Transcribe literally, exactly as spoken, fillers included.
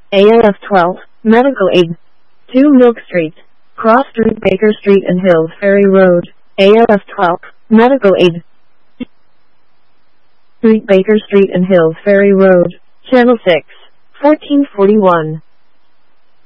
A L F twelve, Medical Aid. two Milk Street, Cross Street, Baker Street and Hills Ferry Road. A L F twelve, Medical Aid. Street, Baker Street and Hills Ferry Road. Channel six, fourteen forty-one.